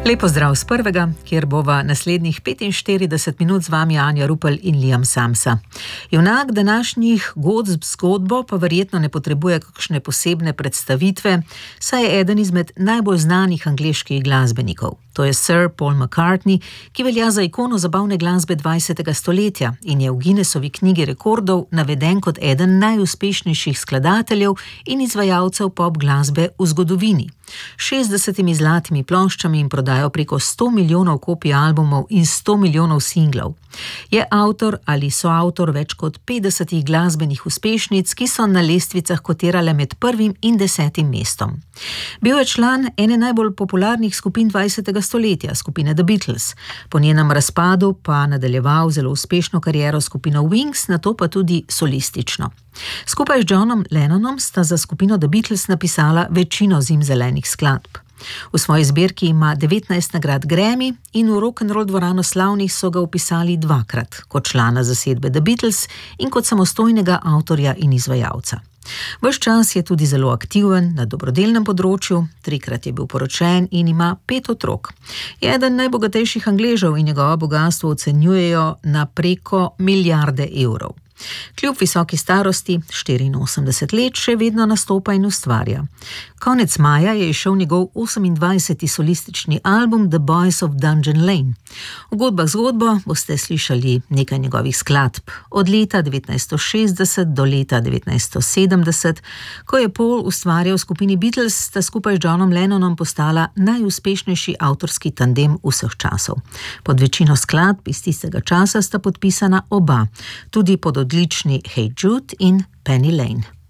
Lepo zdrav z prvega, kjer bova naslednjih 45 minut z vami Anja Rupel in Liam Samsa. Junak današnjih godb zgodbo pa verjetno ne potrebuje kakšne posebne predstavitve, saj je eden izmed najbolj znanih angleških glasbenikov. To je Sir Paul McCartney, ki velja za ikono zabavne glasbe 20. stoletja in je v Guinnessovi knjigi rekordov naveden kot eden najuspešnejših skladateljev in izvajalcev pop glasbe v zgodovini. 60 zlatimi ploščami in prodajo preko 100 milijonov kopij albumov in 100 milijonov singlov. Je avtor ali soavtor več kot 50 glasbenih uspešnic, ki so na lestvicah kotirale med 1. in 10. mestom. Bil je član ene najbolj popularnih skupin 20. stoletja, skupine The Beatles. Po njenem razpadu pa nadaljeval zelo uspešno kariero skupino Wings, nato pa tudi solistično. Skupaj z Johnom Lennonom sta za skupino The Beatles napisala večino zimzelenih skladb. V svoji zbirki ima 19 nagrad Grammy in v rock'n'roll dvorano slavnih so ga vpisali dvakrat, kot člana zasedbe The Beatles in kot samostojnega avtorja in izvajalca. Ves čas je tudi zelo aktiven na dobrodelnem področju, 3-krat je bil poročen in ima 5 otrok. Je eden najbogatejših Angležev in njegovo bogastvo ocenjujejo na preko milijarde evrov. Kljub visoki starosti, 84 let, še vedno nastopa in ustvarja. Konec maja je izšel njegov 28. solistični album The Boys of Dungeon Lane. V godbah zgodbo boste slišali nekaj njegovih skladb. Od leta 1960 do leta 1970, ko je Paul ustvarjal v skupini Beatles, sta skupaj z Johnom Lennonom postala najuspešnejši avtorski tandem vseh časov. Pod večino skladb iz tistega časa sta podpisana oba, tudi pod odlični Hey Jude in Penny Lane.